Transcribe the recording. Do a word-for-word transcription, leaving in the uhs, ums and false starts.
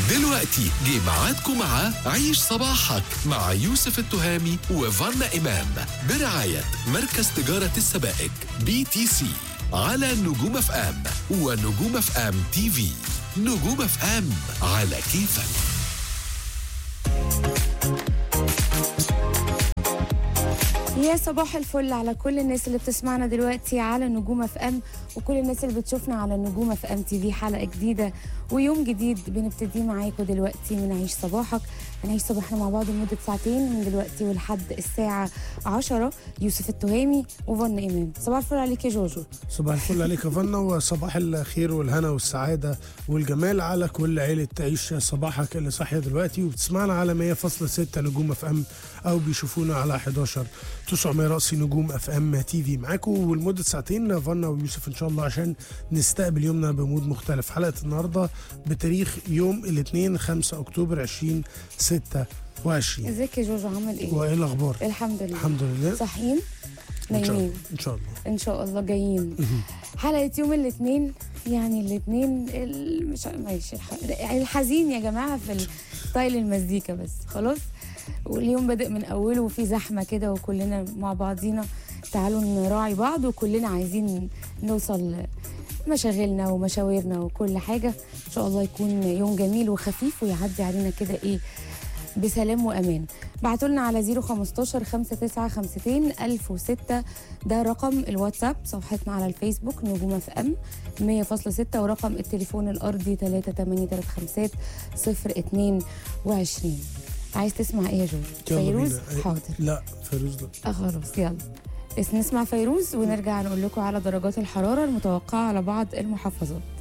دلوقتي جه ميعادكم مع عيش صباحك مع يوسف التهامي وفانا إمام برعاية مركز تجارة السبائك بي تي سي على نجوم اف ام ونجوم اف ام تي في. نجوم اف ام على كيفك. يا صباح الفل على كل الناس اللي بتسمعنا دلوقتي على نجوم اف ام وكل الناس اللي بتشوفنا على نجوم اف ام تي في. حلقه جديده ويوم جديد بنبتدي معاكم دلوقتي من عيش صباحك. هنعيش صباحنا مع بعض لمده ساعتين من دلوقتي ولحد الساعه عشرة. يوسف التهامي وفن امام. صباح الفل عليك يا جوجو. صباح الفل عليك يا فنا، وصباح الخير والهنا والسعاده والجمال على كل عيله تعيش صباحك اللي صاحيه دلوقتي وبتسمعنا على مية فاصلة ستة نجوم اف ام او بيشوفونا على حداشر تسعمية رأسي نجوم اف ام تي في. معاكم ولمده ساعتين فنا ويوسف ان شاء الله عشان نستقبل يومنا بمود مختلف. حلقه النهارده بتاريخ يوم الاثنين خمسة اكتوبر عشرين ستة وعشرين. ازيك يا جوجو؟ عامل ايه؟ وايه الاخبار؟ الحمد لله. الحمد لله. صاحيين نايمين ان شاء الله ان شاء الله جايين. حلقه يوم الاثنين، يعني الاثنين مش ماشي الحزين يا جماعه في ستايل المزيكا بس خلاص. واليوم بادئ من اوله وفي زحمه كده وكلنا مع بعضينا. تعالوا نراعي بعض وكلنا عايزين نوصل مشاغلنا ومشاويرنا وكل حاجه. ان شاء الله يكون يوم جميل وخفيف ويعدي علينا كده ايه بسلام وامان. بعتوا لنا على صفر خمستاشر خمسة تسعة خمسين ألف وستة، ده رقم الواتساب. صفحتنا على الفيسبوك نجوم اف ام مية فاصلة ستة، ورقم التليفون الارضي تلاتة تمانية تلاتة خمسة صفر اتنين وعشرين. عايز تسمع ايه يا جو؟ فيروز؟ حاضر. لا فيروز لا. اه خلاص يلا بس نسمع فيروز ونرجع نقول لكم على درجات الحراره المتوقعه على بعض المحافظات.